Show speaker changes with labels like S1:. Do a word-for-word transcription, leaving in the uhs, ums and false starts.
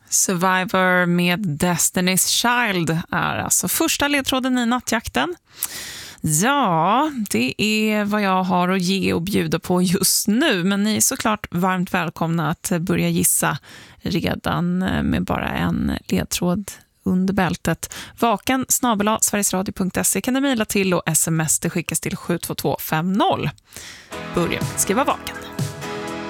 S1: Survivor med Destiny's Child är alltså första ledtråden i nattjakten. Ja, det är vad jag har att ge och bjuda på just nu. Men ni är såklart varmt välkomna att börja gissa redan med bara en ledtråd under bältet. Vaken snabel-a sverigesradio punkt se kan du mejla till och sms det skickas till sju två två fem noll. Börja skriva vaken.